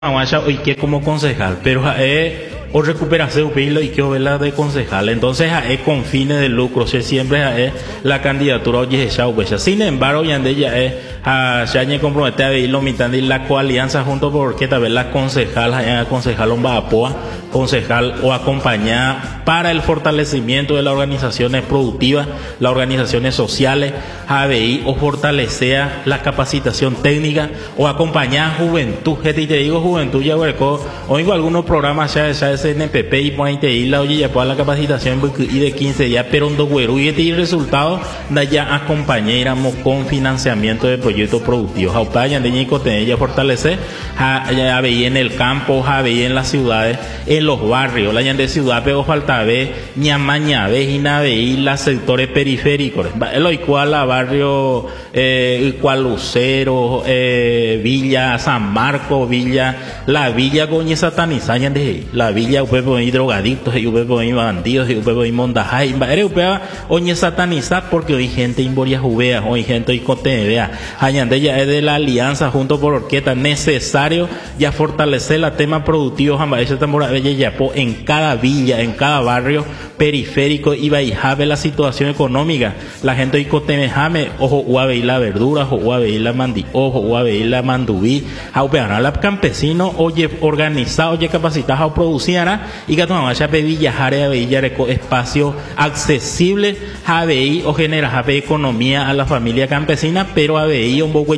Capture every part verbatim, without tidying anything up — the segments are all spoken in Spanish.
Aguanta hoy que como concejal, pero eh, o recuperarse un pilo y que vela de concejal. Entonces eh, con fines de lucro, se siempre eh, la candidatura oye esa Sin embargo, ya de ella es a Shañe compromete a ver lo mitad de la coalianza junto porque tal vez la concejal, eh, concejal Ombapoa, concejal o acompañar para el fortalecimiento de las organizaciones productivas, las organizaciones sociales, A B I o fortalecer la capacitación técnica o acompañar juventud, que te digo juventud ya hueco, oigo algunos programas ya de N P P y por ahí te la oye ya para la capacitación y de quince días, pero un güero y este resultado da ya acompañáramos con financiamiento de proyectos productivos. Aupaya de Nico ya fortalecer A B I en el campo, A B I en las ciudades, en los barrios, la de ciudad, pero falta ver ñamaña, ve y naveí los sectores periféricos, lo igual a barrio eh, igual Lucero, eh, Villa San Marcos, Villa, la Villa Goñe satanizada de la Villa usted puede ir drogadictos, y usted puede ir bandidos, y usted puede ir mondajay, eres usted oñe satanizar porque hoy gente en Boria Juvea, hoy gente hoy cotenedea, añade ya es de la alianza junto por orquesta necesario ya fortalecer la tema productivo jamba esa tambora en cada villa, en cada barrio periférico y baijave la situación económica, la gente hoy cotenejame, ojo uave y la verdura, ojo uave y la mandi, ojo uave y la mandubí, aupeana la campesino, oye organizado, oye capacitado produciera y que tomamos ya villajar a villareco espacio accesible a B I o genera economía a la familia campesina, pero a B I un poco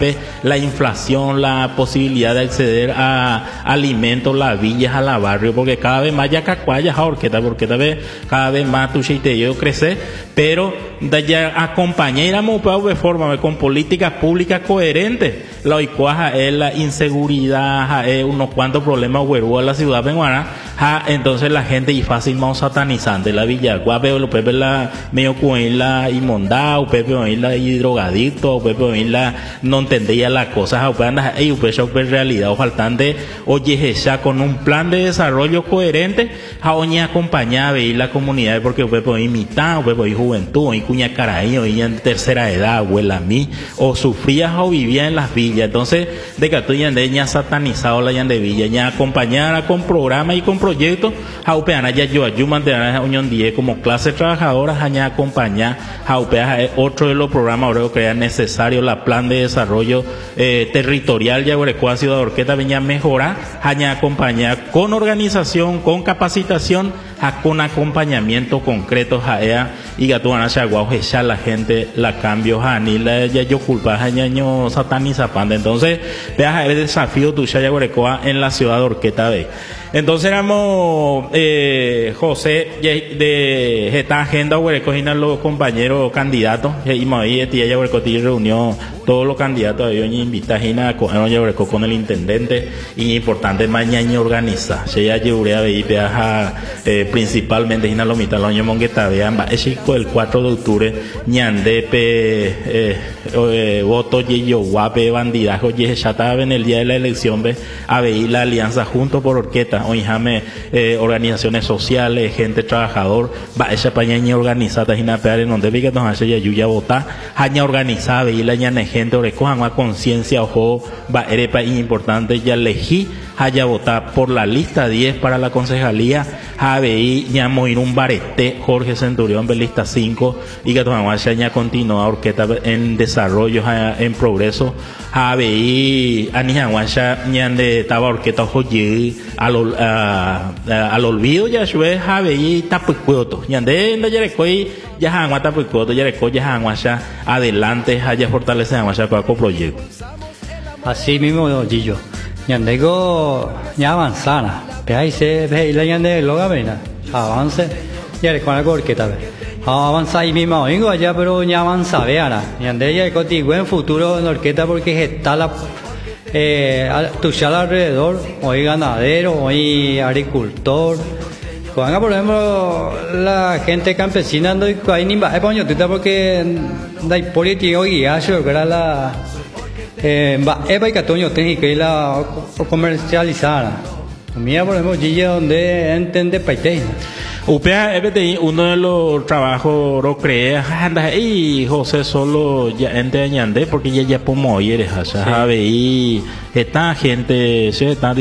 la inflación, la posibilidad de acceder a alimentos, las villas, a la barrio, porque cada vez más ya cacuayas a orqueta, porque cada vez, cada vez más tu chiste yo crece, pero de ya acompañáramos de forma con políticas públicas coherentes, la oicuaja es la inseguridad, es unos cuantos problemas huerú a la ciudad peruana, entonces la gente y fácil más satanizante la villa guape lo pepe la medio con la inmunda o pepe o la drogadicto o pepe o la no entendía las cosas o anda y pues shock realidad o faltante oye ya con un plan de desarrollo coherente a oña acompañada y la comunidad porque pepe o mitad o pepe o juventud y cuña caraí o en tercera edad abuela mí o sufría o vivía en las villas entonces de que tú ya de satanizado la ya de villa ya acompañada con programa y con proyectos jaupeana ya yo ayuman de la unión diez como clase trabajadora aña acompañar jaupea otro de los programas ahora que es necesario la plan de desarrollo eh, territorial ya ha ciudad orquesta venía mejorar aña acompañar con organización con capacitación a con acompañamiento concreto a y gatuana chaguao ya la gente la cambio a ni la ya yo culpa año sataniza panda entonces vea el desafío tu ya en la ciudad de Orqueta B. Entonces éramos eh, José de esta agenda cogina los compañeros candidatos y ahí tía reunió todos los candidatos ahí invitación con el intendente y importante mañana organiza se ya llevé a ver eh, principalmente en la mitad del año mongueta vean es el cuatro de octubre ñandepe eh, eh, voto yeyo guape bandidajo ye ya estaba en el día de la elección ve a ver la alianza junto por orquesta oíjame eh, organizaciones sociales gente trabajador va esa pañaña organizada y napear en donde vi que nos hace ya yuya votar aña organizada y la ñane gente orecojan más conciencia ojo va erepa importante ya elegí haya votar por la lista diez para la concejalía A B I ya morir un barete Jorge Centurión de lista cinco y que tomamos ya continúa orquesta en desarrollo en progreso A B I anijanguacha ñande estaba orquesta joye al al olvido ya sube A B I tapucuoto ñande no ya recoi ya jangua tapucuoto ya recoi ya jangua adelante haya fortalecer jangua para con proyecto así mismo Gillo ñandego ña avanzana pe ahí se ve la ñande loga vena avance ya con la orquesta avanza y mismo vengo allá pero ña avanza veana ñande ya con buen futuro en orquesta porque está la eh tu chala alrededor hoy ganadero hoy agricultor cuando por ejemplo la gente campesina no hay ni va coño porque dai política hoy ya yo era la eh va eva y catoño tengo que la comercializar mía por ejemplo Gilla donde entiende paiteña Upea E P T I, uno de los trabajos lo crea, anda, y José solo ya ente añande porque ya ya pomo ayer, ya sabe, y esta gente se está